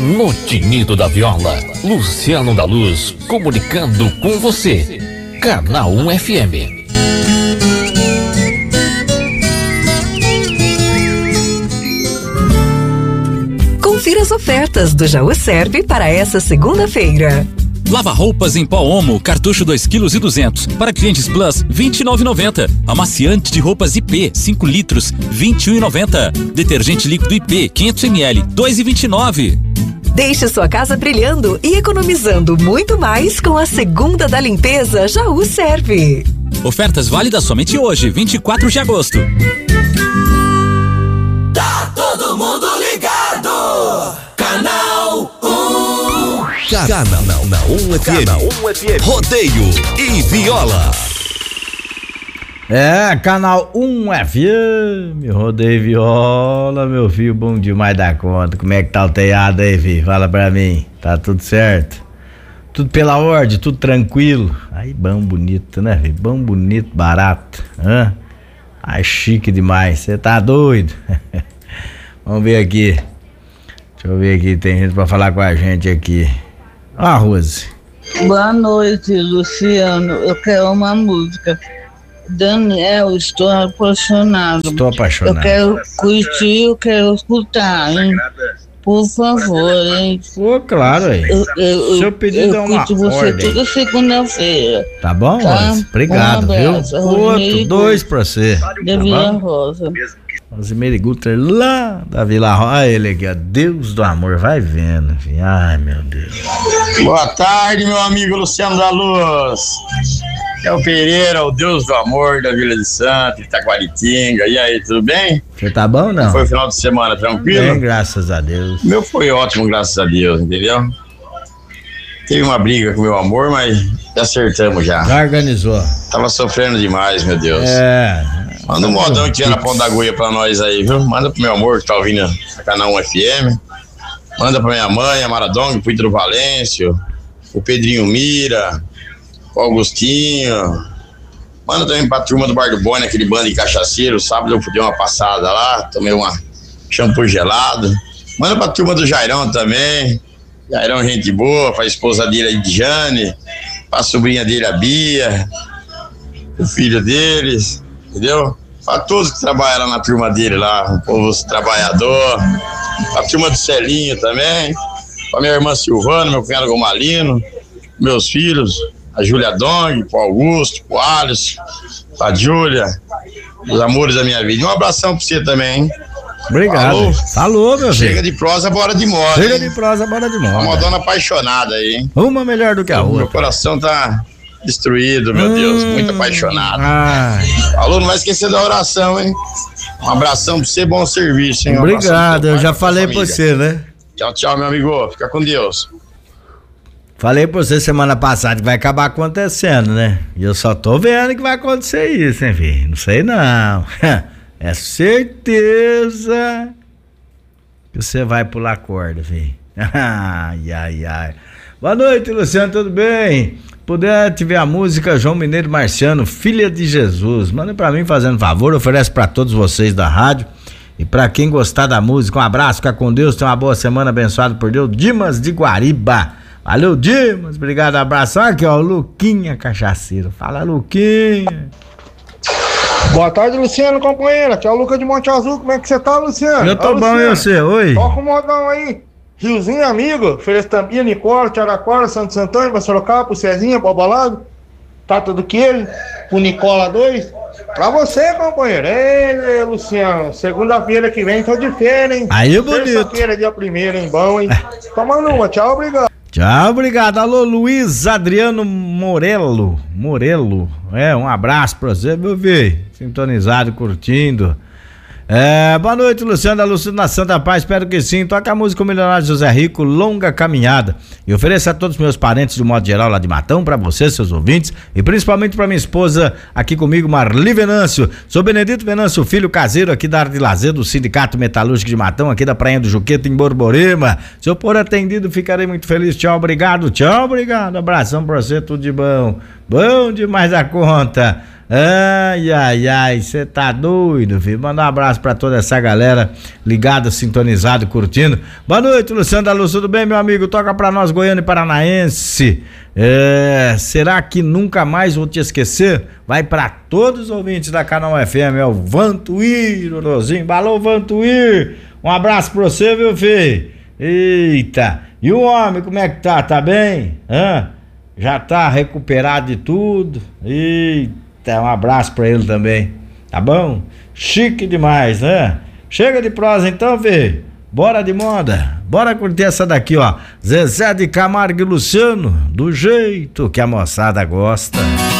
No tinido da viola, Luciano da Luz, comunicando com você. Canal 1 FM. Confira as ofertas do Jaú Serve para essa segunda-feira. Lava-roupas em pó Omo, cartucho 2,2 kg. Para clientes Plus, R$ 29,90. Amaciante de roupas IP, 5 litros, R$ 21,90. Detergente líquido IP, 500 ml, R$ 2,29. Deixe sua casa brilhando e economizando muito mais com a segunda da limpeza Jaú Serve. Ofertas válidas somente hoje, 24 de agosto. Tá todo mundo ligado. Canal 1. Canal 1 FM. Rodeio e viola. Canal 1 FM, rodeio e viola, meu filho, bom demais da conta. Como é que tá o teado aí, filho? Fala pra mim, tá tudo certo? Tudo pela ordem, tudo tranquilo? Aí, bom, bonito, né, filho? Bom, bonito, barato, hã? Ai, chique demais, você tá doido? Vamos ver aqui. Deixa eu ver aqui, tem gente pra falar com a gente aqui. Ó, a Rose. Boa noite, Luciano. Eu quero uma música. Daniel, estou apaixonado. Estou apaixonado. Eu quero curtir, eu quero escutar, hein? Por favor, hein? Pô, claro, aí. Seu pedido é uma curto você ordem. toda segunda-feira. Tá bom, Tá? Rose? Obrigado, Um abraço. viu? Outro, 2 pra você. Da Vila Rosa. Rosimeire Guter lá da Vila Rosa. Olha ele aqui, ó. Deus do amor, vai vendo, filho. Ai, meu Deus. Boa tarde, meu amigo Luciano da Luz. É o Pereira, o Deus do amor da Vila de Santo, Itaquaritinga. E aí, tudo bem? Você tá bom ou não? Foi o final de semana tranquilo? Bem, graças a Deus. O meu foi ótimo, graças a Deus, entendeu? Teve uma briga com meu amor, mas já acertamos já. Já organizou. Tava sofrendo demais, meu Deus. Manda um Tá modão bom. que tiver na ponta da agulha pra nós aí, viu? Manda pro meu amor que tá ouvindo a Canal 1 FM. Manda pra minha mãe, a Maradona, pro Hidro Valêncio, o Pedrinho Mira, o Augustinho. Manda também pra turma do Bar do Boi, aquele bando de cachaceiro. Sábado eu dei uma passada lá, tomei uma shampoo gelado. Manda pra turma do Jairão também. Jairão, gente boa, pra esposa dele, a Jane, pra sobrinha dele, a Bia, o filho deles, entendeu? Pra todos que trabalham lá na turma dele lá, o povo trabalhador. Pra turma do Celinho também. Pra minha irmã Silvana, meu cunhado Gomalino, meus filhos, a Júlia Dong, pro Augusto, pro Alisson, pra Júlia, os amores da minha vida. E um abração pra você também, hein? Obrigado. Falou, meu filho. Chega de prosa, bora de moda. Chega hein? de prosa, bora de moda. Uma dona apaixonada aí, hein? Uma melhor do que a outra. Meu coração tá destruído, meu Deus. Muito apaixonado. Ai. Alô, não vai esquecer da oração, hein? Um abração pra você, bom serviço, hein? Um Obrigado, eu já falei pra você, né? Tchau, tchau, meu amigo. Fica com Deus. Falei pra você semana passada que vai acabar acontecendo, né? E eu só tô vendo que vai acontecer isso, hein, filho? Não sei não. É certeza que você vai pular corda, filho. Ai, ai, ai. Boa noite, Luciano, tudo bem? Puder tiver a música João Mineiro Marciano, Filha de Jesus. Manda pra mim fazendo favor, oferece pra todos vocês da rádio. E pra quem gostar da música, um abraço, fica com Deus, tenha uma boa semana, abençoado por Deus. Dimas de Guariba. Valeu, Dimas, obrigado, abraço. Aqui, ó, o Luquinha Cachaceiro. Fala, Luquinha. Boa tarde, Luciano, companheiro. Aqui é o Lucas de Monte Azul. Como é que você tá, Luciano? Eu tô bom, e você? Oi. Toca o modão aí. Riozinho Amigo, Feira Tampinha, Nicola, Tiaraquara, Santo Antônio, pra Sorocaba, pro Cezinha, pro Balado, Tata do Queijo, pro Nicola 2. Pra você, companheiro. Ei, Luciano, segunda-feira que vem tô de feira, hein? Aí, bonito. Terça-feira, dia 1º, hein? Bom, hein? Tomando uma, tchau, obrigado. Tchau, obrigado. Alô, Luiz Adriano Morello. Um abraço pra você, meu filho. Sintonizado, curtindo. Boa noite, Luciano da Lúcia na Santa Paz, espero que sim. Toca a música O Milionário José Rico, Longa Caminhada. E ofereço a todos os meus parentes, de modo geral, lá de Matão, pra vocês, seus ouvintes, e principalmente pra minha esposa, aqui comigo, Marli Venâncio. Sou Benedito Venâncio, filho caseiro aqui da área de lazer do Sindicato Metalúrgico de Matão, aqui da Prainha do Juqueta, em Borborema. Se eu for atendido, ficarei muito feliz. Tchau, obrigado. Abração pra você, tudo de bom. Bom demais a conta. Ai, você tá doido, filho. Manda um abraço pra toda essa galera ligada, sintonizado, curtindo. Boa noite, Luciano da Luz, tudo bem, meu amigo? Toca pra nós, Goiânia e Paranaense. Será que nunca mais vou te esquecer? Vai pra todos os ouvintes da Canal FM, é o Vantuir, Orozinho. Alô, Vantuir. Um abraço pra você, viu, filho? Eita. E o homem, como é que tá? Tá bem? Já tá recuperado de tudo? Eita. Um abraço pra ele também, tá bom? Chique demais, né? Chega de prosa então, filho. Bora de moda. Bora curtir essa daqui, ó. Zezé de Camargo e Luciano, do jeito que a moçada gosta.